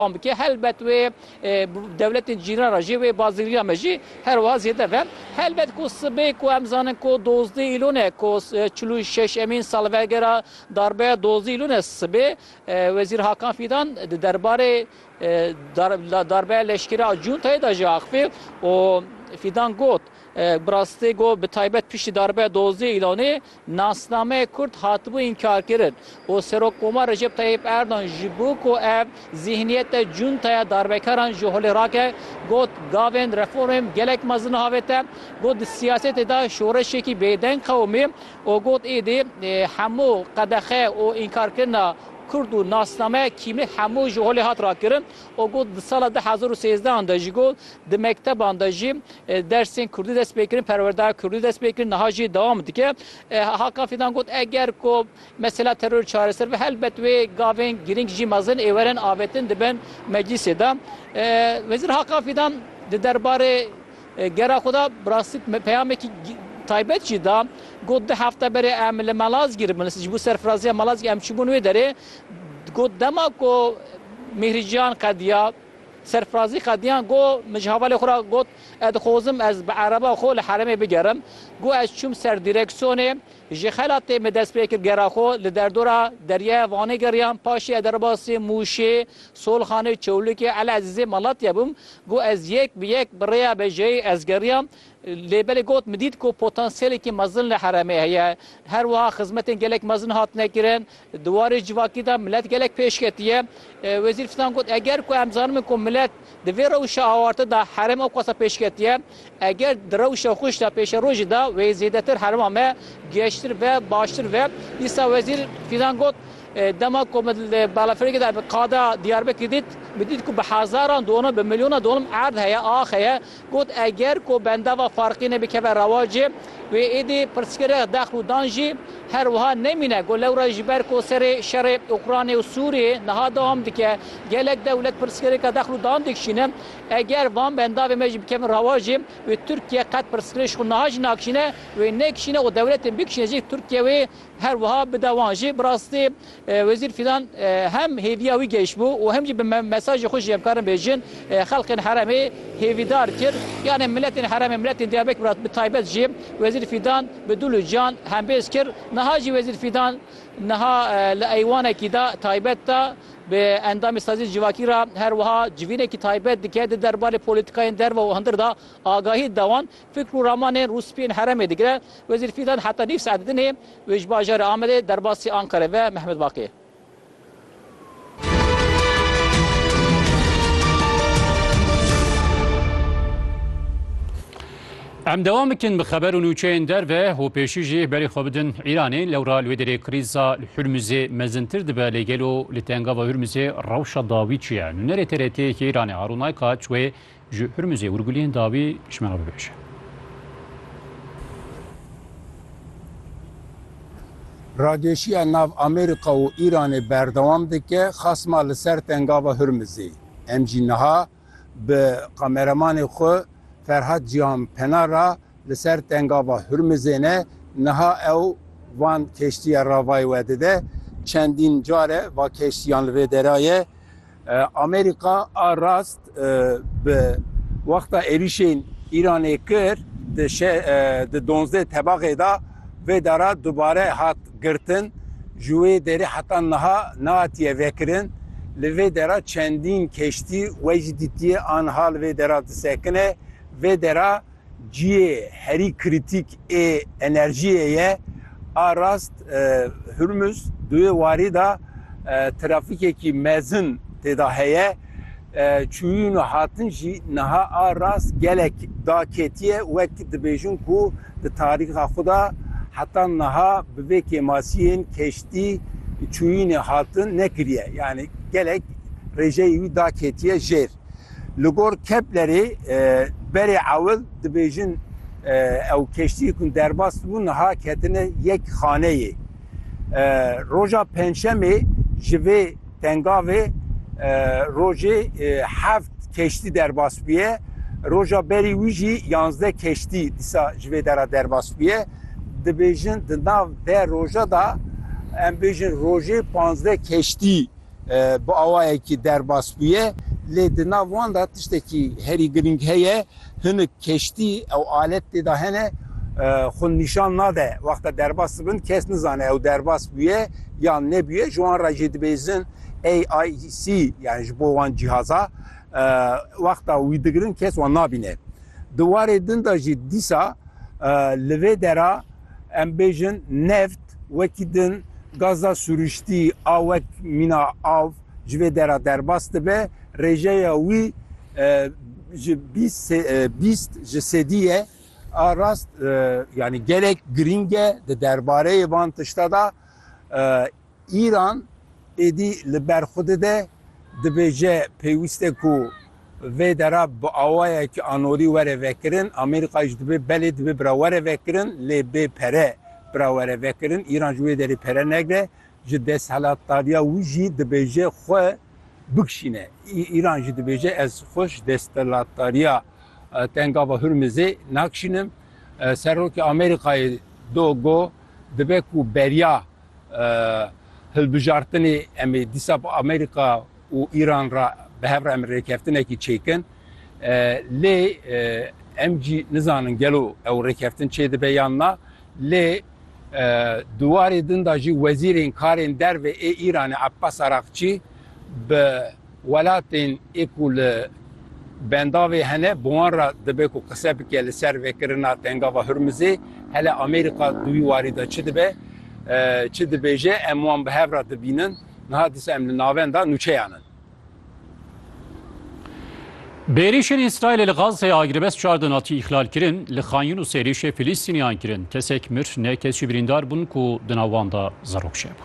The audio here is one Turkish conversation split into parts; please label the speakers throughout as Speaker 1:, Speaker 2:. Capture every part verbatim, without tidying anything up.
Speaker 1: که هلبت و دولت جیران راجی و بازیریا مجی هر واضح ده و هلبت کو سبه کو امزان کو دوزده ایلونه کو چلو شش امین سال وگرا darbe دوزده ایلونه سبه وزیر حاکم فیدان درباره darbe leşkira cuntayı da jahfi o fidan got براستی گو به تایبت پیش darbe دوزده ایلانی ناسنامه کرد هاتبو انکار کرد و سروکوما رجب طیب اردوان جبو کو اف ذهنیت جونتaya darbekaran جهول راکه گوت گاوین رفورم گلک مزن هاوته گوت سیاست دا شورشی کی بیدن قومی و گوت ایدی همو قدخه و انکار کردن کرد و ناسنامه کیمی همو جهول هات را کردن و گوت سال ده هزار و سیزده انداجی گوت ده مکتب انداجی درسین کردی دست بکرین پرورده کردی دست بکرین نهاجی دوام دیگه حاکم فیدان گوت اگر کو مثلا ترور چارسر و هلبت و گاوین گرینگ جی مزن ایورن آوتن دبن مجلس ده وزیر حاکم فیدان ده درباره گرا خدا براست پیامی کی تایبت چی دا گود ده هفته بره عمل ملاز گیرم مثل جبو سرفرازی ملاز گیم چیبونوی داره گود دما کو مهرجان قدیا سرفرازی قدیان گو مجهول خورا گود ادخوزم از بعربه خو لحرمه بگرم گو از چوم سر دیرکسیونه جخلات مدرس بیکر گراخو لدردورا دریا وانه گریان پاشی ادرباسی موشه سولخانه چولکی علی عزیزی ملات یبم گو از یک به یک بریا به جای از گریان لیبل گوت مدید کو پتانسیلی که مزن لحرمه هیا هر وها خدمت گلک مزن هات نکرن دوار جواکی دا ملت گلک پیش کتیه وزیر فتان گوت اگر کو امزان کو ملت دوی روش آورده دا حرم او قصه پیش کتیه اگر دروش خوش دا پیش روش دا و زیادتر حرم همه گشتر و باشتر و ایسا وزیر فتان گوت دما کو بالافريق دا قاده دياربكر دید بدید کو به هزاران دونه به میلیون دونم عرض هيا آخ هيا گوت اگر کو بنده و فرقی نبی که رواج و ایدی پرسکره داخل دانجی هر وها نمینه گو لورا جبر کو سر شر اوکراین و سوریه نه دوام دیگه گلک دولت پرسکره که داخل دان دیکشینه اگر وان بنده و مجب که رواج و ترکیه قد پرسکرش خو نهاج ناکشینه و نکشینه و دولت بکشینه ترکیه و هر وها بدوانجی براستی وزیر فیدان هم هیویاوی گیش بو و هم به مساج خوش یمکارم بیجن خلق حرمه هیویدار کرد یعنی ملت حرم ملت دیابک برات به تایبت جیم وزیر فیدان بدول جان هم بیز کرد نهاجی وزیر فیدان نها لایوان کیدا تایبت تا به اندام سازی جواکی را هر وها جوینه کی تایبت دیگه دربار پولیتیکای در و هندر دا آگاهی دوان فکر و رامان روسپین حرم دیگه وزیر فیدان حتی نیف سعددنه وج باجار آمده درباسی آنکره و محمد باقی
Speaker 2: ام دوام بکن به خبر و نوچین در و هوپیشی جه بری خوابدن ایرانی لورا لودری کریزا هرمزه مزنتر دبا لگلو لتنگا و هرمزه روشا داوی چیه نره ترتی که ایرانی آرونای کاچ و جو هرمزه ورگولین داوی شمالا ببیشه
Speaker 3: راگشی ناو امریکا و ایران بردوام دکه خاصما لسر تنگا و هرمزه ام جنها به کامرامان خو فرهاد جیان پنارا لسر تنگا و هرمزینه نها او وان کشتی راوای وده چندین جاره و کشتیان لودرای امریکا آراست به وقتا ایریشین ایرانی کر ده دونزده طبقه دا و دارا دوباره هات گرتن جوی داری حتی نها ناتیه وکرن لوی دارا چندین کشتی وجدیتی آنها لوی دارا دسکنه و درا جیه هری کریتیک ای انرژیه آراست هرمز دوی واری دا ترافیکی کی مزن تدا هیه چوین و هاتن جی نها آراست گلک دا کتیه وقت دبیجون کو د تاریخ خدا حتی نها به کماسین کشتی چوین هاتن نکریه یعنی گلک رژه‌ای دا کتیه جر لگور کپلری بری اول دبیجن او کشتی کن درباست بون نها کتنه یک خانه ای روژا پنجشنبه جوی تنگاوی روژه هفت کشتی درباست بیه روژا بری ویجی یانزده کشتی دیسا جوی درا درباست بیه دبیجن دناو ده روژا دا ام بیجن روژه پانزده کشتی bu awayekî derbas bûye lê di nav wan da tiştekî herî giring heye hinek keştî ew alet tê de hene xwe nîşan nade wexta derbas dibin kes nizane ew derbas bûye yan nebûye ji wan re jî dibêjin A I C yani ji bo wan cîhaza wexta wî digirin kes wan nabîne. Di warê din de jî dîsa li vê dera em bêjin neft wekî din gaza sürüştî a wek mîna av ji vê dera derbas dibe rêjeya wî ji bîst ji sedî ye a rast yani gelek giring e di derbareyê van tişta da İran êdî li ber xwe de dibêje pêwîst e ku vê dera bi awayekî anorî were vekirin Amerîka jî dibe belê dibe bira were vekirin lê bê pere bira were vekirin İran ji wê derê pere negre ji desthilatdariya wî jî dibêje xwe bikişîne. İran jî dibêje ez xweş desthilatdariya Tengava Hürmüzê nakişînim. Serokê Amerîkayê do got dibe ku beriya hilbijartinê em ê dîsa Amerîka û İran ra bi hev re em rêkeftinekî çêkin lê em jî nizanin gelo ew rêkeftin çê dibe yanna lê di warê din da jî wezîrên karên derve ê İranê Abbas Arakçî bi welatên ê ku li bendavê hene bi wan re dibe ku qise bike li ser vekirina Tengava Hürmüzê hele Amerîka di wî warî de çi dibe çi dibêje em wan bi hev re dibînin niha dîsa em li navenda nûçeyanin.
Speaker 2: Berîşên İsraîlê li Gazayê agirîbest çardin hatî îxlal kirin, li Xan Yûnusê êrişê Filîstîniyan kirin. Kesek mir, ne kes jî birîndar bûn ku di nav wan da zarok çêbûn.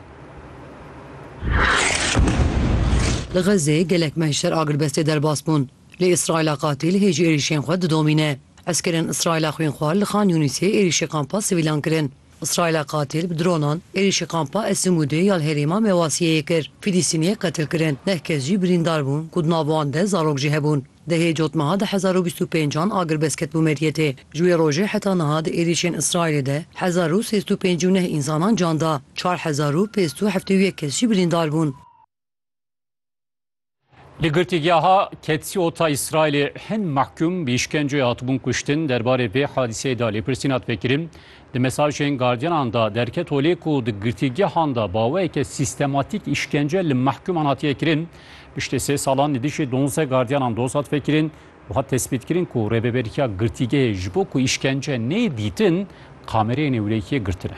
Speaker 4: Li Gazayê gelek meşter agirîbestê derbas bûn. Li İsraîla qatil hêjî êrişên xwe didomîne. Eskerên İsraîla xwînxwar li Xan Yûnusê êrişê kampa sivîlan kirin. İsraîla qatil bi dronan êrişê kampa Esimûdê ya herêma Mewasiyeyê kir. Filîstîniyê qetil kirin. Neh kes jî birîndar bûn ku di nav wan de zarok jî hebûn. Dehê cotmeha di hezar û bîst û pêncan agirîbest ketbû meriyetê. Ji wê rojê heta niha di êrişên İsraîlê de hezar û sêst û pêncî û neh însanan can da. Çar hezar û pêst û heftê û yek kes jî birîndar bûn.
Speaker 2: Li girtîgeha Ketsiota İsraîlê hin mahkum bi îşkenceyê hatibûn kuştin derbarê vê hadiseyê da lêpirsîn hat vekirin. Di mesajên Guardianan da derket holê ku di girtîgehan da baweyeke sîstematik îşkence li mahkuman hatiye kirin. Piştî sê salan nidîşê donze Guardianan doz hat vekirin. Bu hat tespit kirin ku rêveberiya girtîgehê ji bo ku îşkence nê dîtin kamereyên ewlekiyê girtine.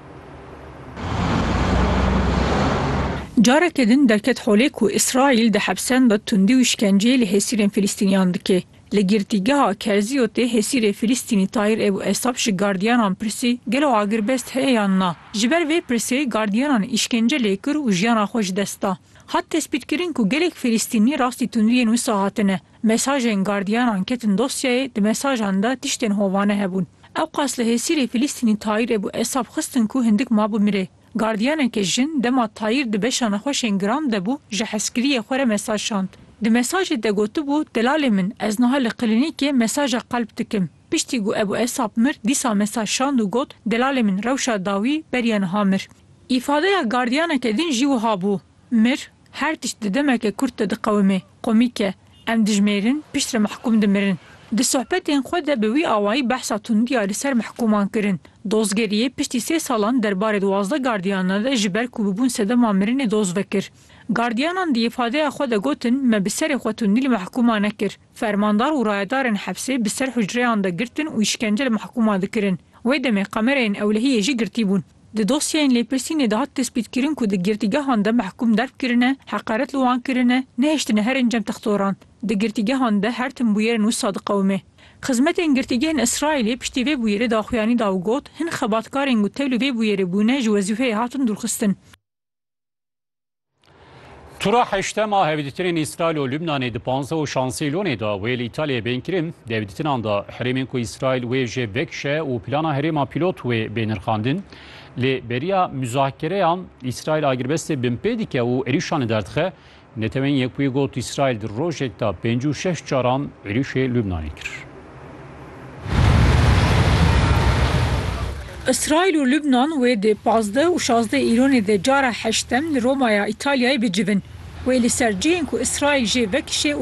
Speaker 5: Careke din derket holê ku İsraîl di hebsen da tundî û îşkenceyê li hêsîrên Filîstîniyan dike. Li girtîgeha Kerziyotê hêsîrê Filîstînî Tahir Ebu Esab ji Guardianan pirsî gelo agirîbest heye yan na. Ji ber vê pirsê Guardianan îşkence lê kir û jiyana xwe ji dest da. Hat tespît kirin ku gelek Filîstînî rastî tundiyên wisa hatine. Mesajên Guardianan ketin dosyayê di mesajan da tiştên hovane hebûn. Ew qas li hêsîrê Filîstînî Tahir Ebu Esab xistin ku hindik mabû mirê. Gardiyaneke jin dema Tahir di beşana xweşên giran debû ji heskiriyê xwe re mesaj şand. Di mesajê de gotibû delalê min ez niha li klînîkê mesaja qalb dikim. Piştî got Ebu Esab mir dîsa mesaj şand û got delalê min rewşa dawî beriya niha mir. İfadeya gardiyaneke din jî wiha bû. Mir her tişt di demeke Kurd de diqewime. Komîke em dijmêrin piştre mehkûm dimirin. Di sohbetên xwe de bi wî awayî behsa tundiya li ser mehkûman kirin. Dozgeriyê piştî sê salan derbarê duwazda gardiyanan de ji ber ku bibûn sedema mirinê doz vekir. Gardiyanan di îfadeya xwe de gotin me bi serê xwe tundî li mehkûma nekir. Fermandar û rayedarên hebsê bi ser hucreyan de girtin û îşkence li mehkûma dikirin. Wê demê kamerayên ewlehiyê jî girtî bûn. Di dosyayên lêpirsînê de hat tespît kirin ku di girtîgehan de mehkûm derv kirine, heqaret li wan kirine, nehêştine her encem textoran. Di girtîgehan de her tim bûyerên wisa diqewime. Xizmetên girtîgehên İsraîlê piştî vê bûyerê daxuyanî da û got hin xebatkarên ku tevlî vê bûyerê bûne ji wezîfeyê hatin dûrxistin.
Speaker 2: Tura heştema hevdîtinên İsraîl û Lübnanê di panzdeh û şansê lonê da wê li İtalyayê bên kirin, devdîtinan da herêmên ku İsraîl wê jê vekşe û plana herêma pîlot wê bênirxandin. Lê beriya müzakereyan İsraîl agirîbestê bin pê dike û êrişanê derdixe, netewên yekbûyî got İsraîl di rojek da pêncî û şeş caran êrişê Lübnanê kir.
Speaker 5: İsraîl û Lübnan wê di panzdeh û şazdeh îlonê de cara heştem li Romaya İtalyayê bicivin. Wê li ser cihên ku İsraîl jê vekişe